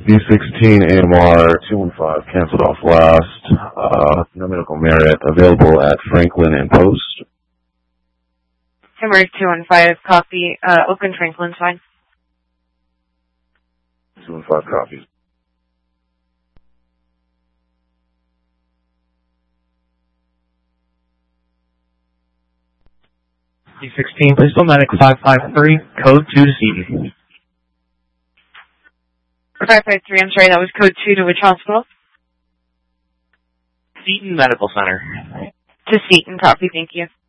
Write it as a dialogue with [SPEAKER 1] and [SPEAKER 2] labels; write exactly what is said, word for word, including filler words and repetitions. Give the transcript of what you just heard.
[SPEAKER 1] D sixteen A M R two one five canceled off last. Uh, no medical merit. Available at Franklin and Post.
[SPEAKER 2] Timber two one five, copy. Uh, open Franklin's fine.
[SPEAKER 1] two one five copies.
[SPEAKER 3] D sixteen, please still medic five five three, code two to Seton.
[SPEAKER 2] five five three, I'm sorry, that was code two to which hospital?
[SPEAKER 3] Seton Medical Center.
[SPEAKER 2] To Seton, copy, thank you.